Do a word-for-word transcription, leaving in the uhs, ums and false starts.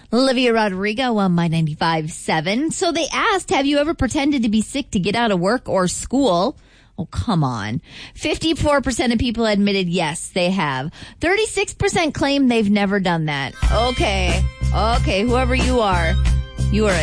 Olivia Rodrigo on My ninety-five point seven. So they asked, have you ever pretended to be sick to get out of work or school? Oh, come on. fifty-four percent of people admitted yes, they have. thirty-six percent claim they've never done that. Okay. Okay, whoever you are, you are a